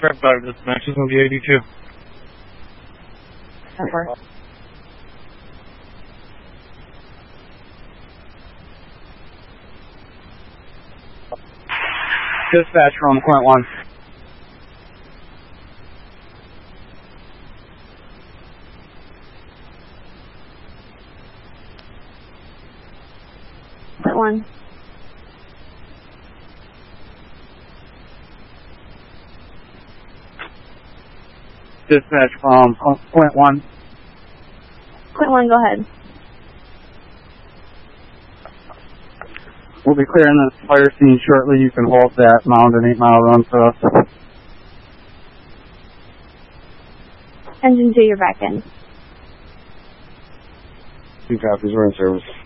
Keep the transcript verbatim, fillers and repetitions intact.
Correct, five, dispatch is going to be eighty-two. Over. Dispatch from Point one. Point one. Dispatch from Point one. Point one, go ahead. We'll be clearing this fire scene shortly. You can hold that mound and eight mile run for us. Engine two, you're back in. Two copies, we're in service.